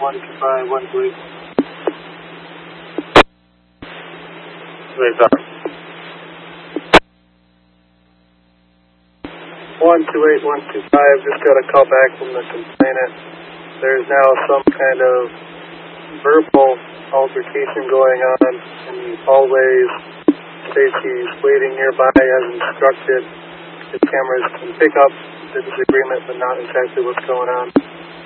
128, 128. Where's that? 128, 125, just got a call back from the complainant. There's now some kind of verbal altercation going on in the hallways. States he's waiting nearby as instructed. The cameras can pick up the disagreement, but not exactly what's going on.